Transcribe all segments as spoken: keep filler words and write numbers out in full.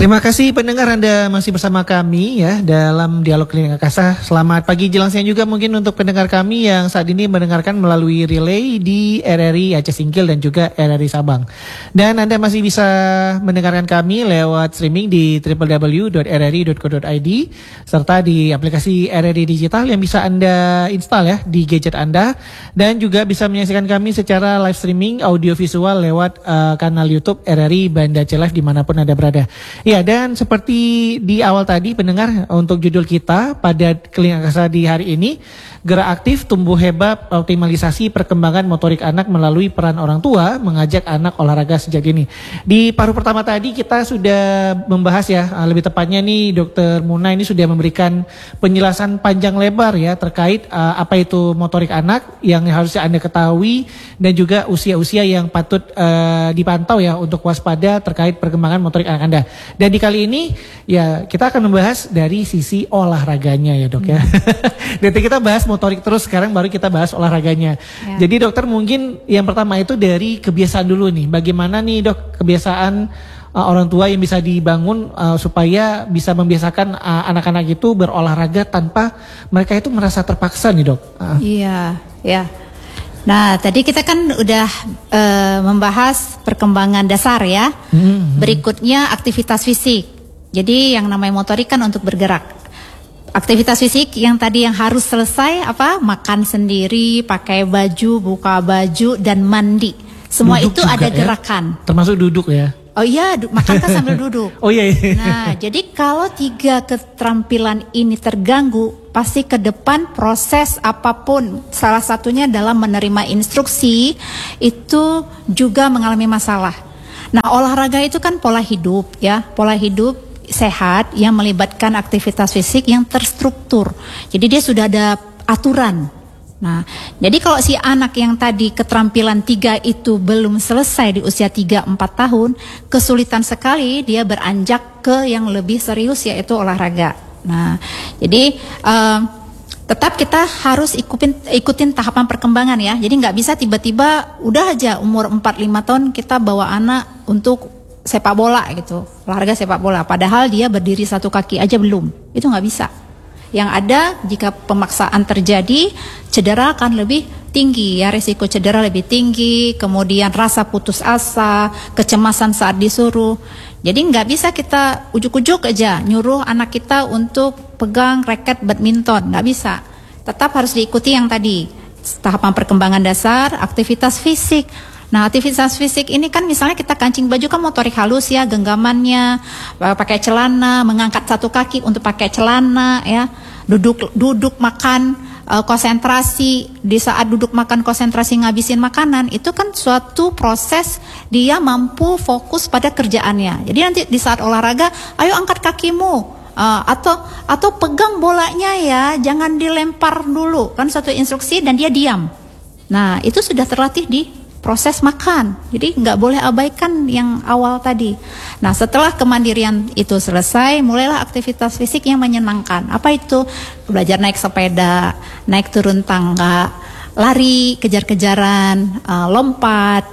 Terima kasih pendengar, Anda masih bersama kami ya dalam Dialog Klinik Angkasa. Selamat pagi jelang siang juga mungkin untuk pendengar kami yang saat ini mendengarkan melalui relay di R R I Aceh Singkil dan juga R R I Sabang. Dan Anda masih bisa mendengarkan kami lewat streaming di w w w dot r r i dot co dot i d serta di aplikasi R R I Digital yang bisa Anda install ya di gadget Anda, dan juga bisa menyaksikan kami secara live streaming audio visual lewat uh, kanal YouTube R R I Banda Aceh Live dimanapun Anda berada. Ya, dan seperti di awal tadi pendengar, untuk judul kita pada Klinik Angkasa di hari ini, gerak aktif tumbuh hebat optimalisasi perkembangan motorik anak melalui peran orang tua mengajak anak olahraga sejak dini. Di paruh pertama tadi kita sudah membahas ya, lebih tepatnya nih Dokter Muna ini sudah memberikan penjelasan panjang lebar ya terkait uh, apa itu motorik anak yang harusnya Anda ketahui dan juga usia-usia yang patut uh, dipantau ya untuk waspada terkait perkembangan motorik anak Anda. Dan di kali ini ya kita akan membahas dari sisi olahraganya ya dok ya. Nanti kita bahas motorik terus, sekarang baru kita bahas olahraganya. Ya. Jadi dokter mungkin yang pertama itu dari kebiasaan dulu nih. Bagaimana nih dok kebiasaan uh, orang tua yang bisa dibangun uh, supaya bisa membiasakan uh, anak-anak itu berolahraga tanpa mereka itu merasa terpaksa nih dok. Uh. Iya, ya. Nah, tadi kita kan udah uh, membahas perkembangan dasar ya. Mm-hmm. Berikutnya aktivitas fisik. Jadi yang namanya motorik kan untuk bergerak. Aktivitas fisik yang tadi yang harus selesai apa? Makan sendiri, pakai baju, buka baju, dan mandi. Semua duduk itu ada ya? Gerakan. Termasuk duduk ya? Oh iya, makan kan sambil duduk. Oh iya, iya. Nah, jadi kalau tiga keterampilan ini terganggu, pasti ke depan proses apapun, salah satunya dalam menerima instruksi, itu juga mengalami masalah. Nah, olahraga itu kan pola hidup ya, pola hidup sehat yang melibatkan aktivitas fisik yang terstruktur. Jadi dia sudah ada aturan. Nah, jadi kalau si anak yang tadi keterampilan tiga itu belum selesai di usia tiga empat tahun, kesulitan sekali dia beranjak ke yang lebih serius yaitu olahraga. Nah, jadi uh, tetap kita harus ikutin, ikutin tahapan perkembangan ya. Jadi nggak bisa tiba-tiba udah aja umur empat lima tahun kita bawa anak untuk sepak bola gitu, olahraga sepak bola. Padahal dia berdiri satu kaki aja belum, itu nggak bisa. Yang ada jika pemaksaan terjadi, cedera akan lebih tinggi ya, risiko cedera lebih tinggi, kemudian rasa putus asa, kecemasan saat disuruh. Jadi nggak bisa kita ujuk-ujuk aja nyuruh anak kita untuk pegang raket badminton, nggak bisa. Tetap harus diikuti yang tadi, tahapan perkembangan dasar, aktivitas fisik. Nah, aktivitas fisik ini kan misalnya kita kancing baju kan motorik halus ya, genggamannya, pakai celana, mengangkat satu kaki untuk pakai celana ya, duduk duduk makan, konsentrasi, di saat duduk makan konsentrasi ngabisin makanan, itu kan suatu proses dia mampu fokus pada kerjaannya. Jadi nanti di saat olahraga, ayo angkat kakimu, uh, atau atau pegang bolanya ya, jangan dilempar dulu, kan suatu instruksi dan dia diam. Nah, itu sudah terlatih di proses makan, jadi nggak boleh abaikan yang awal tadi. Nah, setelah kemandirian itu selesai, mulailah aktivitas fisik yang menyenangkan. Apa itu? Belajar naik sepeda, naik turun tangga, lari, kejar-kejaran, uh, lompat.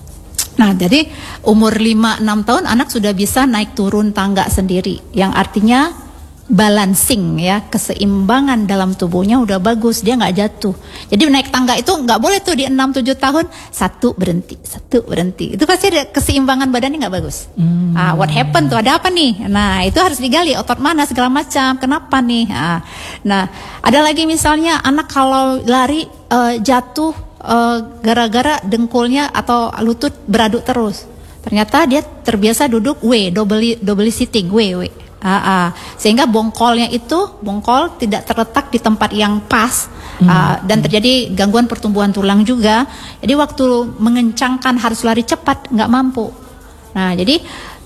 Nah, jadi umur lima enam tahun anak sudah bisa naik turun tangga sendiri, yang artinya balancing ya, keseimbangan dalam tubuhnya udah bagus, dia nggak jatuh. Jadi naik tangga itu nggak boleh tuh di enam tujuh tahun satu berhenti, satu berhenti. Itu pasti ada keseimbangan badannya nggak bagus. Hmm. Ah, what happened tuh, ada apa nih? Nah, itu harus digali, otot mana segala macam, kenapa nih? Ah. Nah, ada lagi misalnya anak kalau lari uh, jatuh uh, gara-gara dengkulnya atau lutut beraduk terus. Ternyata dia terbiasa duduk W, double double sitting, W, W. Ah, ah. Sehingga bongkolnya itu bongkol tidak terletak di tempat yang pas, hmm. ah, dan terjadi gangguan pertumbuhan tulang juga. Jadi waktu mengencangkan harus lari cepat nggak mampu. Nah, jadi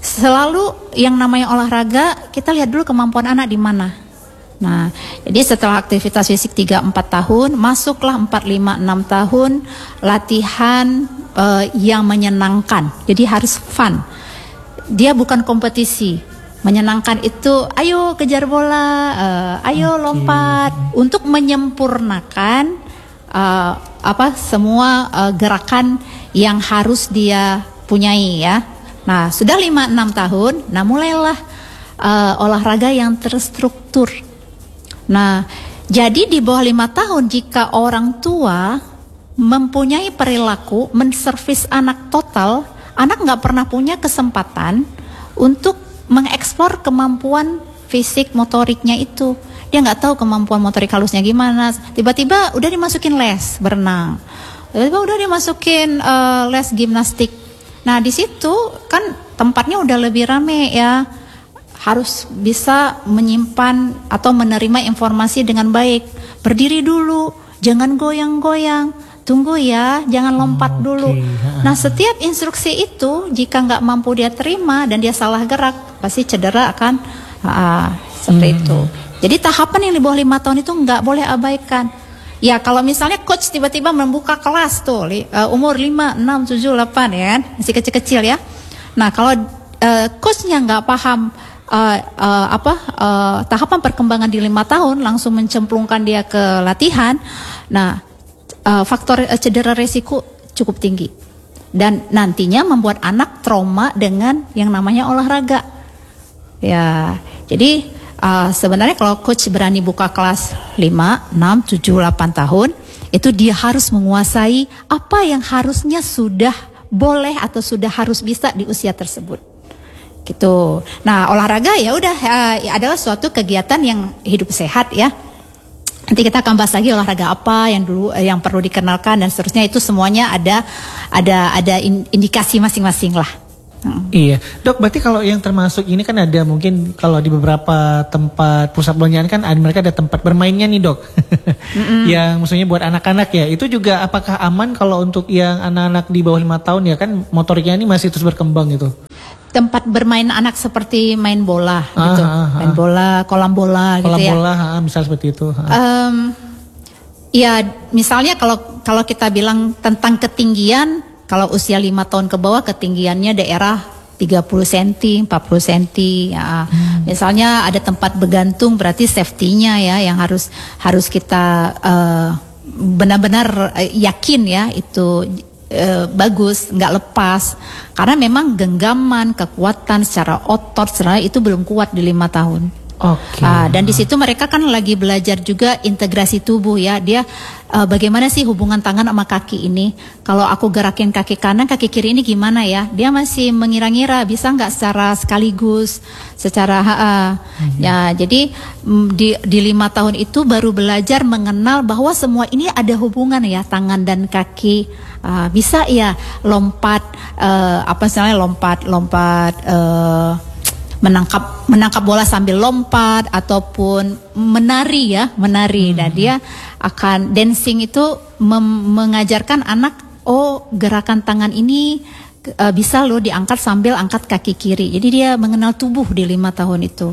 selalu yang namanya olahraga kita lihat dulu kemampuan anak di mana. Nah, jadi setelah aktivitas fisik tiga empat tahun, masuklah empat lima enam tahun latihan uh, yang menyenangkan. Jadi harus fun. Dia bukan kompetisi. Menyenangkan itu, ayo kejar bola, uh, ayo okay. lompat, untuk menyempurnakan uh, apa semua uh, gerakan yang harus dia punyai ya. Nah, sudah lima enam tahun, nah mulailah uh, olahraga yang terstruktur. Nah, jadi di bawah lima tahun jika orang tua mempunyai perilaku menservis anak total, anak nggak pernah punya kesempatan untuk mengeksplor kemampuan fisik motoriknya itu. Dia nggak tahu kemampuan motorik halusnya gimana. Tiba-tiba udah dimasukin les berenang, tiba-tiba udah dimasukin uh, les gimnastik. Nah di situ kan tempatnya udah lebih rame ya, harus bisa menyimpan atau menerima informasi dengan baik. Berdiri dulu, jangan goyang-goyang, tunggu ya, jangan lompat Oh, dulu. okay. Nah setiap instruksi itu jika nggak mampu dia terima dan dia salah gerak, pasti cedera kan, ah, seperti Hmm. itu. Jadi tahapan yang di bawah lima tahun itu nggak boleh abaikan. Ya kalau misalnya coach tiba-tiba membuka kelas tuh li, uh, umur lima, enam, tujuh, delapan ya kan, masih kecil-kecil ya. Nah kalau uh, coachnya nggak paham uh, uh, apa uh, tahapan perkembangan di lima tahun, langsung mencemplungkan dia ke latihan. Nah uh, faktor uh, cedera resiko cukup tinggi dan nantinya membuat anak trauma dengan yang namanya olahraga. Ya jadi Uh, sebenarnya kalau coach berani buka kelas lima, enam, tujuh, delapan tahun, itu dia harus menguasai apa yang harusnya sudah boleh atau sudah harus bisa di usia tersebut. Gitu. Nah, olahraga ya udah uh, adalah suatu kegiatan yang hidup sehat ya. Nanti kita akan bahas lagi olahraga apa yang dulu yang perlu dikenalkan dan seterusnya, itu semuanya ada ada ada indikasi masing-masing lah. Hmm. Iya, dok. Berarti kalau yang termasuk ini kan ada mungkin kalau di beberapa tempat pusat perbelanjaan kan ada, mereka ada tempat bermainnya nih dok, yang maksudnya buat anak-anak ya. Itu juga apakah aman kalau untuk yang anak-anak di bawah lima tahun ya kan motoriknya ini masih terus berkembang gitu? Tempat bermain anak seperti main bola, gitu, ah, ah, main bola, kolam bola, kolam gitu ya. Kolam bola, ah, misal seperti itu. Ah. Um, ya, misalnya kalau kalau kita bilang tentang ketinggian. Kalau usia lima tahun ke bawah ketinggiannya daerah tiga puluh sentimeter, empat puluh sentimeter ya. Hmm. Misalnya ada tempat bergantung, berarti safety-nya ya yang harus harus kita uh, benar-benar uh, yakin ya itu uh, bagus, nggak lepas. Karena memang genggaman, kekuatan secara otot, secara itu belum kuat di lima tahun. Oke. Okay. Uh, dan di situ mereka kan lagi belajar juga integrasi tubuh ya. Dia uh, bagaimana sih hubungan tangan sama kaki ini? Kalau aku gerakin kaki kanan, kaki kiri ini gimana ya? Dia masih mengira-ngira bisa nggak secara sekaligus, secara uh, mm-hmm. ya. Jadi mm, di di lima tahun itu baru belajar mengenal bahwa semua ini ada hubungan ya, tangan dan kaki. Uh, bisa ya lompat, uh, apa misalnya lompat, lompat. Uh, menangkap menangkap bola sambil lompat ataupun menari ya menari hmm. Dan dia akan dancing itu mem- mengajarkan anak, oh gerakan tangan ini uh, bisa loh diangkat sambil angkat kaki kiri. Jadi dia mengenal tubuh di lima tahun itu.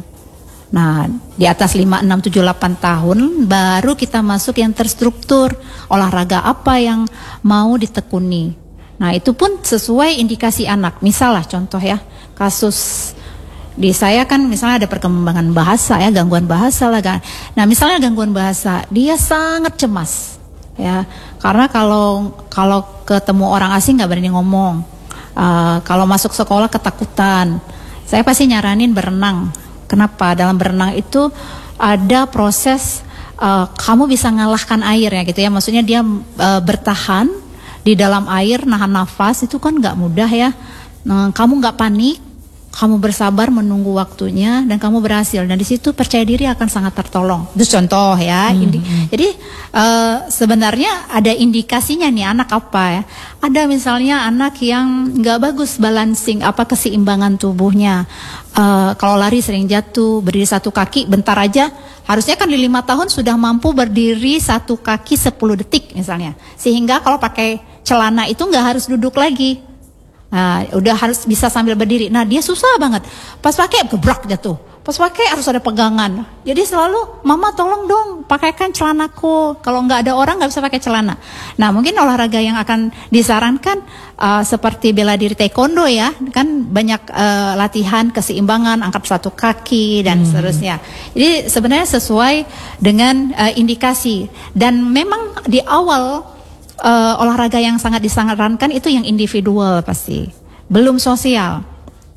Nah di atas lima, enam, tujuh, delapan tahun baru kita masuk yang terstruktur, olahraga apa yang mau ditekuni. Nah itu pun sesuai indikasi anak. Misal lah contoh ya, kasus di saya kan misalnya ada perkembangan bahasa ya, gangguan bahasa lah kan. Nah misalnya gangguan bahasa, dia sangat cemas ya, karena kalau kalau ketemu orang asing nggak berani ngomong, uh, kalau masuk sekolah ketakutan. Saya pasti nyaranin berenang. Kenapa? Dalam berenang itu ada proses uh, kamu bisa ngalahkan air ya gitu ya. Maksudnya dia uh, bertahan di dalam air, nahan nafas itu kan nggak mudah ya. Nah, kamu nggak panik. Kamu bersabar menunggu waktunya dan kamu berhasil. Dan di situ percaya diri akan sangat tertolong. Itu contoh ya. Hmm. Indi- Jadi uh, sebenarnya ada indikasinya nih anak apa ya. Ada misalnya anak yang nggak bagus balancing, apa keseimbangan tubuhnya. Uh, kalau lari sering jatuh, berdiri satu kaki bentar aja. Harusnya kan di lima tahun sudah mampu berdiri satu kaki sepuluh detik misalnya. Sehingga kalau pakai celana itu nggak harus duduk lagi. Nah, udah harus bisa sambil berdiri. Nah, dia susah banget. Pas pakai gebrak jatuh. Pas pakai harus ada pegangan. Jadi selalu, mama tolong dong pakaikan celanaku. Kalau nggak ada orang nggak bisa pakai celana. Nah, mungkin olahraga yang akan disarankan uh, seperti bela diri taekwondo ya, kan banyak uh, latihan keseimbangan, angkat satu kaki dan hmm. seterusnya. Jadi sebenarnya sesuai dengan uh, indikasi. Dan memang di awal Uh, olahraga yang sangat disarankan itu yang individual pasti, belum sosial.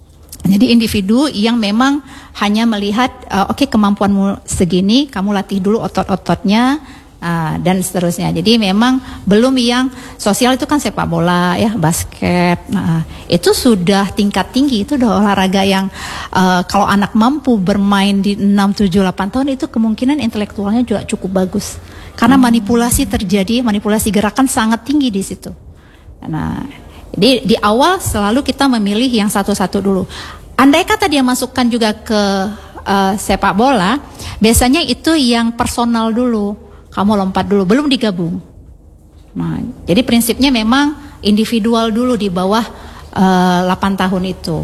Jadi individu yang memang hanya melihat, uh, oke okay, kemampuanmu segini, kamu latih dulu otot-ototnya, uh, dan seterusnya. Jadi memang belum yang sosial itu kan sepak bola, ya basket. Nah, itu sudah tingkat tinggi, itu udah olahraga yang uh, kalau anak mampu bermain di enam, tujuh, delapan tahun itu kemungkinan intelektualnya juga cukup bagus. Karena manipulasi terjadi, manipulasi gerakan sangat tinggi di situ. Nah, jadi di awal selalu kita memilih yang satu-satu dulu. Andai kata dia masukkan juga ke uh, sepak bola, biasanya itu yang personal dulu. Kamu lompat dulu, belum digabung. Nah, jadi prinsipnya memang individual dulu di bawah uh, delapan tahun itu.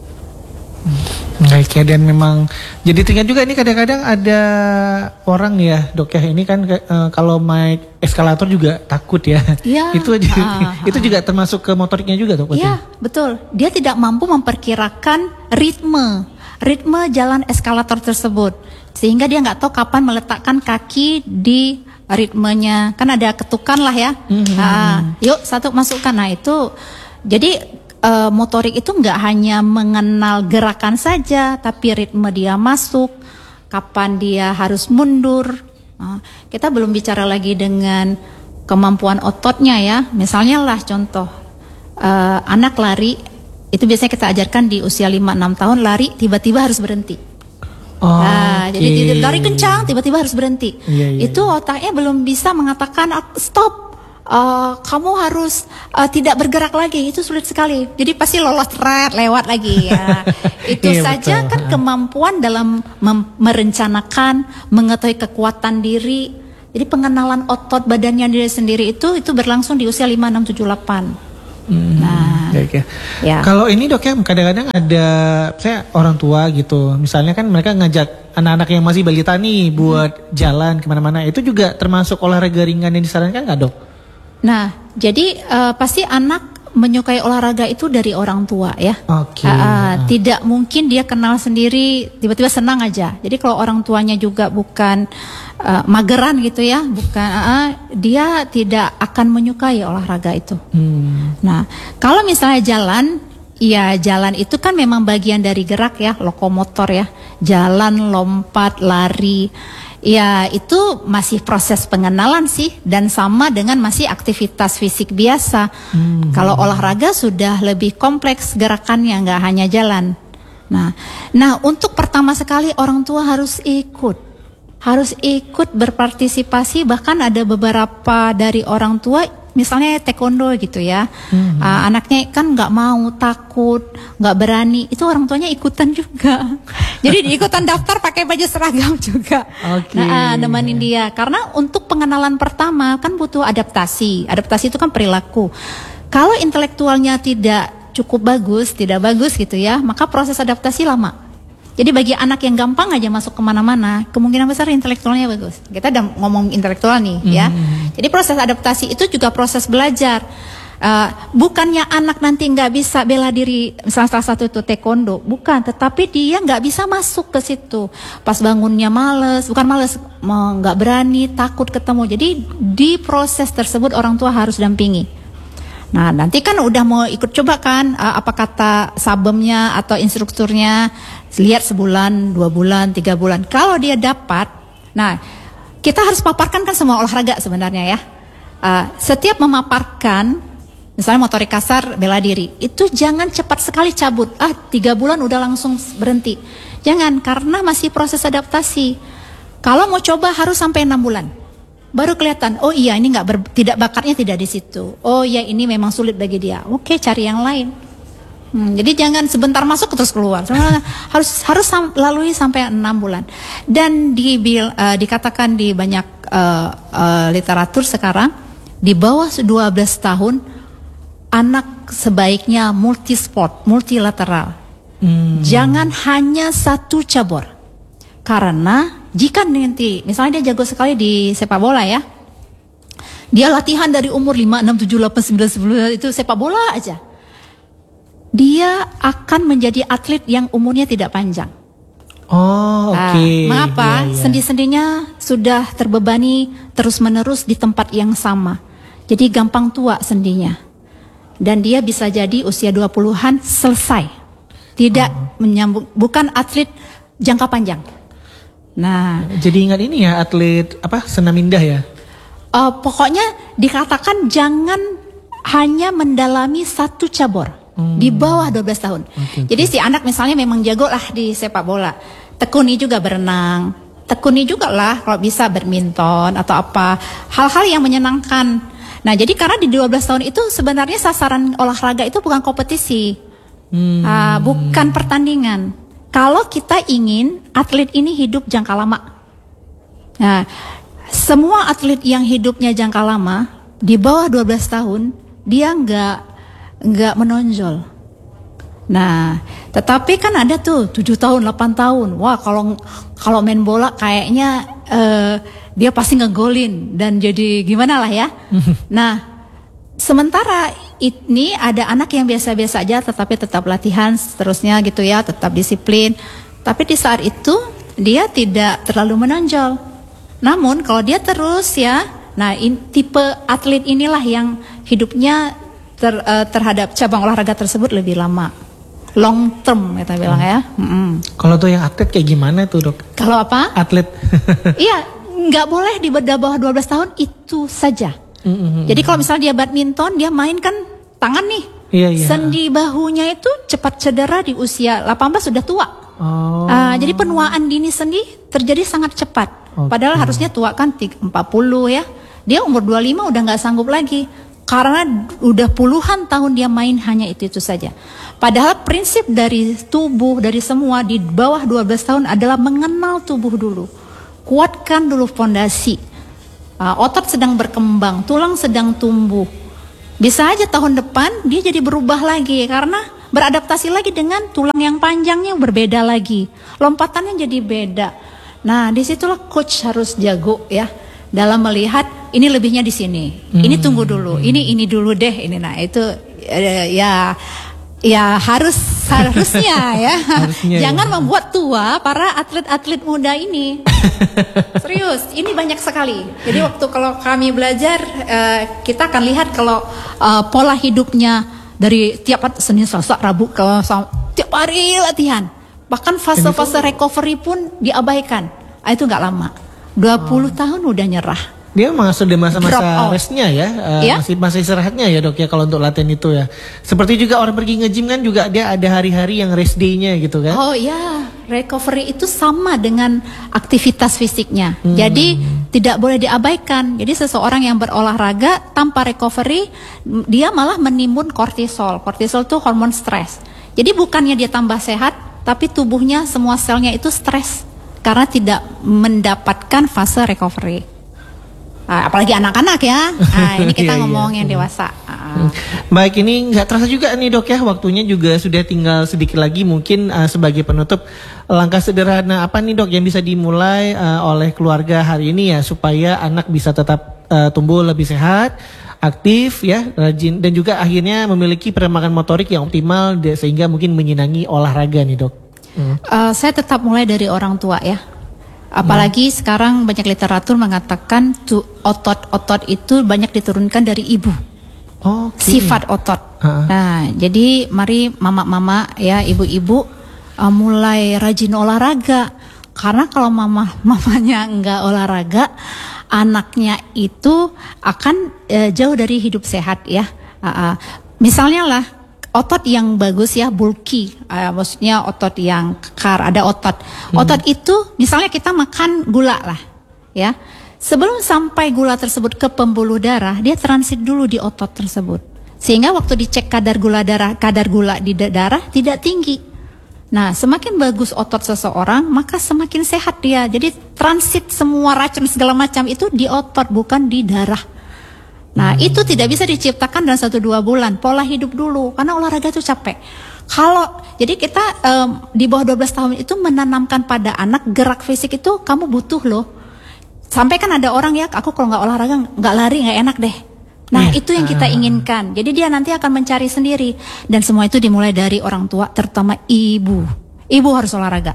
Baik ya, dan memang jadi tinggal juga ini kadang-kadang ada orang ya dok ya, ini kan uh, kalau naik eskalator juga takut ya, ya itu aja, uh, itu juga termasuk ke motoriknya juga dok? Iya betul, dia tidak mampu memperkirakan ritme ritme jalan eskalator tersebut, sehingga dia nggak tahu kapan meletakkan kaki di ritmenya, kan ada ketukan lah ya. Mm-hmm. uh, yuk satu masukkan, nah itu jadi Uh, motorik itu nggak hanya mengenal gerakan saja, tapi ritme dia masuk, kapan dia harus mundur. Uh, kita belum bicara lagi dengan kemampuan ototnya ya. Misalnya lah contoh, uh, anak lari, itu biasanya kita ajarkan di usia lima enam tahun lari, tiba-tiba harus berhenti. Oh, nah, okay. Jadi lari kencang, tiba-tiba harus berhenti. Yeah, yeah, itu otaknya belum bisa mengatakan stop. Uh, kamu harus uh, tidak bergerak lagi, itu sulit sekali. Jadi pasti lolos red, lewat lagi ya. Itu iya, saja betul. Kan kemampuan dalam merencanakan, mengetahui kekuatan diri. Jadi pengenalan otot badannya diri sendiri itu itu berlangsung di usia lima, enam, tujuh, delapan. Hmm, nah, ya. Ya. Kalau ini dok ya, kadang-kadang ada saya orang tua gitu, misalnya kan mereka ngajak anak-anak yang masih balita nih buat hmm. jalan kemana-mana, itu juga termasuk olahraga ringan yang disarankan nggak dok? Nah, jadi uh, pasti anak menyukai olahraga itu dari orang tua ya. Oke. Okay. Uh, uh, tidak mungkin dia kenal sendiri tiba-tiba senang aja. Jadi kalau orang tuanya juga bukan uh, mageran gitu ya, bukan, uh, dia tidak akan menyukai olahraga itu. Hmm. Nah, kalau misalnya jalan, ya jalan itu kan memang bagian dari gerak ya, lokomotor ya, jalan, lompat, lari. Ya itu masih proses pengenalan sih, dan sama dengan masih aktivitas fisik biasa. Hmm. Kalau olahraga sudah lebih kompleks gerakannya, nggak hanya jalan. Nah, nah untuk pertama sekali orang tua harus ikut, harus ikut berpartisipasi. Bahkan ada beberapa dari orang tua, misalnya taekwondo gitu ya, hmm. uh, anaknya kan nggak mau, takut, nggak berani, itu orang tuanya ikutan juga. Jadi ikutan daftar pakai baju seragam juga. Okay. Nah, uh, nemenin dia. Karena untuk pengenalan pertama kan butuh adaptasi. Adaptasi itu kan perilaku. Kalau intelektualnya tidak cukup bagus, tidak bagus gitu ya, maka proses adaptasi lama. Jadi bagi anak yang gampang aja masuk kemana-mana, kemungkinan besar intelektualnya bagus. Kita udah ngomong intelektual nih mm. ya. Jadi proses adaptasi itu juga proses belajar. Uh, bukannya anak nanti nggak bisa bela diri, misalnya salah satu itu taekwondo, bukan. Tetapi dia nggak bisa masuk ke situ. Pas bangunnya males, bukan males, nggak berani, takut ketemu. Jadi di proses tersebut orang tua harus dampingi. Nah nanti kan udah mau ikut coba kan, uh, apa kata sabemnya atau instrukturnya, lihat sebulan, dua bulan, tiga bulan. Kalau dia dapat, nah kita harus paparkan kan semua olahraga sebenarnya ya. Uh, setiap memaparkan, misalnya motorik kasar, bela diri, itu jangan cepat sekali cabut. Ah tiga bulan udah langsung berhenti. Jangan, karena masih proses adaptasi. Kalau mau coba harus sampai enam bulan. Baru kelihatan, oh iya ini nggak ber, tidak bakatnya tidak di situ. Oh iya ini memang sulit bagi dia. Oke, cari yang lain. Hmm, jadi jangan sebentar masuk terus keluar. harus harus sam, lalui sampai enam bulan. Dan di, uh, dikatakan di banyak uh, uh, literatur sekarang, di bawah dua belas tahun anak sebaiknya multisport, multilateral. Hmm. Jangan hanya satu cabur. Karena jika nanti, misalnya dia jago sekali di sepak bola ya, dia latihan dari umur lima, enam, tujuh, delapan, sembilan, sepuluh, itu sepak bola aja, dia akan menjadi atlet yang umurnya tidak panjang. Oh oke. Okay. Nah, mengapa? Ya, ya. Sendi-sendinya sudah terbebani terus-menerus di tempat yang sama. Jadi gampang tua sendinya. Dan dia bisa jadi usia dua puluhan selesai. Tidak oh. menyambung, bukan atlet jangka panjang. Nah, jadi ingat ini ya, atlet apa senam indah ya. Uh, pokoknya dikatakan jangan hanya mendalami satu cabur hmm. di bawah dua belas tahun. Okay, Jadi okay. si anak misalnya memang jago lah di sepak bola, tekuni juga berenang, tekuni juga lah kalau bisa badminton atau apa, hal-hal yang menyenangkan. Nah jadi karena di dua belas tahun itu sebenarnya sasaran olahraga itu bukan kompetisi, hmm. uh, bukan pertandingan. Kalau kita ingin atlet ini hidup jangka lama, nah semua atlet yang hidupnya jangka lama di bawah dua belas tahun dia nggak nggak menonjol. Nah, tetapi kan ada tuh tujuh tahun, delapan tahun. Wah, kalau kalau main bola kayaknya uh, dia pasti ngegolin dan jadi gimana lah ya. Nah, sementara ini ada anak yang biasa-biasa aja tetapi tetap latihan seterusnya gitu ya, tetap disiplin. Tapi di saat itu dia tidak terlalu menonjol. Namun kalau dia terus ya, nah in, tipe atlet inilah yang hidupnya ter, uh, terhadap cabang olahraga tersebut lebih lama. Long term kita bilang hmm. ya. Mm-hmm. Kalau tuh yang atlet kayak gimana tuh dok? Kalau apa? Atlet. Iya, nggak boleh di bawah dua belas tahun itu saja. Mm-hmm. Jadi kalau misalnya dia badminton, dia main kan tangan nih. Iya, iya. Sendi bahunya itu cepat cedera di usia delapan belas sudah tua. Oh. Uh, jadi penuaan dini sendi terjadi sangat cepat. Okay. Padahal harusnya tua kan empat puluh ya. Dia umur dua puluh lima udah nggak sanggup lagi. Karena udah puluhan tahun dia main hanya itu-itu saja. Padahal prinsip dari tubuh, dari semua di bawah dua belas tahun adalah mengenal tubuh dulu. Kuatkan dulu fondasi. Uh, otot sedang berkembang, tulang sedang tumbuh. Bisa aja tahun depan dia jadi berubah lagi karena beradaptasi lagi dengan tulang yang panjangnya berbeda lagi. Lompatannya jadi beda. Nah, disitulah coach harus jago ya dalam melihat ini lebihnya di sini. Hmm. Ini tunggu dulu. Ini ini dulu deh. Ini nah itu uh, ya ya harus harusnya ya. Harusnya, jangan ya. Membuat tua para atlet-atlet muda ini. Serius, ini banyak sekali. Jadi waktu kalau kami belajar, uh, kita akan lihat kalau uh, pola hidupnya dari tiap Senin, Selasa, Rabu ke tiap hari latihan. Bahkan fase-fase recovery pun diabaikan. Ah, itu nggak lama. dua puluh oh. tahun udah nyerah. Dia masuk di masa-masa restnya ya, uh, ya, masih masa istirahatnya ya dok ya kalau untuk latihan itu ya. Seperti juga orang pergi nge-gym kan juga dia ada hari-hari yang rest day-nya gitu kan. Oh ya, recovery itu sama dengan aktivitas fisiknya. Hmm. Jadi tidak boleh diabaikan. Jadi seseorang yang berolahraga tanpa recovery, dia malah menimbun kortisol. Kortisol itu hormon stres. Jadi bukannya dia tambah sehat, tapi tubuhnya semua selnya itu stres karena tidak mendapatkan fase recovery. Uh, apalagi anak-anak ya. Nah, ini kita ngomong yang dewasa. Uh. Baik, ini nggak terasa juga nih dok ya, waktunya juga sudah tinggal sedikit lagi. Mungkin uh, sebagai penutup, langkah sederhana apa nih dok yang bisa dimulai uh, oleh keluarga hari ini ya supaya anak bisa tetap uh, tumbuh lebih sehat, aktif ya, rajin dan juga akhirnya memiliki perkembangan motorik yang optimal sehingga mungkin menyenangi olahraga nih dok. Hmm. Uh, saya tetap mulai dari orang tua ya. Apalagi hmm. sekarang banyak literatur mengatakan tuh otot-otot itu banyak diturunkan dari ibu. Oh, okay. Sifat otot. Uh-huh. Nah, jadi mari mama-mama ya, ibu-ibu uh, mulai rajin olahraga. Karena kalau mama mamanya enggak olahraga, anaknya itu akan uh, jauh dari hidup sehat ya. Uh, uh. Misalnya lah otot yang bagus ya, bulky, uh, maksudnya otot yang kekar, ada otot. Otot hmm. itu misalnya kita makan gula lah, ya. Sebelum sampai gula tersebut ke pembuluh darah, dia transit dulu di otot tersebut. Sehingga waktu dicek kadar gula darah, kadar gula di darah tidak tinggi. Nah, semakin bagus otot seseorang, maka semakin sehat dia. Jadi transit semua racun segala macam itu di otot, bukan di darah. Nah hmm. itu tidak bisa diciptakan dalam satu dua bulan. Pola hidup dulu, karena olahraga itu capek. Kalau jadi kita um, di bawah dua belas tahun itu menanamkan pada anak gerak fisik itu kamu butuh loh. Sampai kan ada orang ya, aku kalau nggak olahraga nggak lari nggak enak deh. Nah yeah. itu yang kita inginkan. Jadi dia nanti akan mencari sendiri. Dan semua itu dimulai dari orang tua, terutama ibu. Ibu harus olahraga.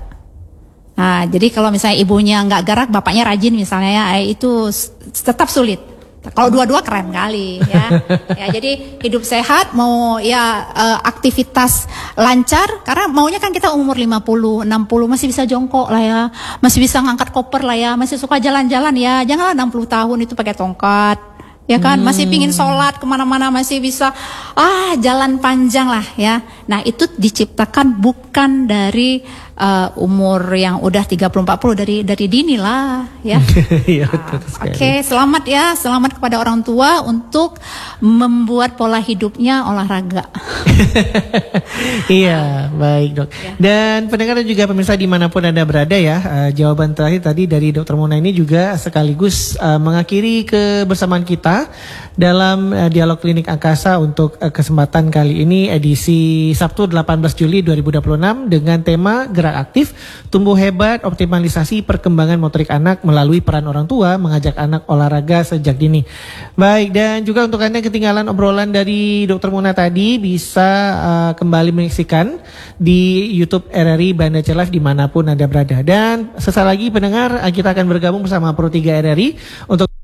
Nah jadi kalau misalnya ibunya nggak gerak, bapaknya rajin misalnya ya, itu tetap sulit. Kalau dua-dua keren kali ya. Ya jadi hidup sehat, mau ya eh, aktivitas lancar, karena maunya kan kita umur lima puluh, enam puluh masih bisa jongkok lah ya, masih bisa ngangkat koper lah ya, masih suka jalan-jalan ya. Janganlah enam puluh tahun itu pakai tongkat. Ya kan, Hmm. masih pingin sholat kemana-mana, masih bisa ah jalan panjang lah ya. Nah itu diciptakan bukan dari uh, umur yang udah tiga puluh empat puluh, dari dari dini lah ya. Iya, Ah, betul Oke, sekali. selamat ya, selamat kepada orang tua untuk membuat pola hidupnya olahraga. Iya, baik dok. Dan pendengar dan juga pemirsa dimanapun Anda berada ya, eh, jawaban terakhir tadi dari dokter Mona ini juga sekaligus eh, mengakhiri kebersamaan kita dalam eh, dialog klinik angkasa untuk eh, kesempatan kali ini edisi Sabtu delapan belas Juli dua ribu dua puluh enam dengan tema gerak aktif, tumbuh hebat, optimalisasi perkembangan motorik anak melalui peran orang tua mengajak anak olahraga sejak dini. Baik, dan juga untuk Anda yang ketinggalan obrolan dari dokter Mona tadi bisa uh, kembali menyaksikan di YouTube R R I Banda Aceh Live dimanapun Anda berada. Dan sesaat lagi pendengar, uh, kita akan bergabung bersama Pro tiga R R I untuk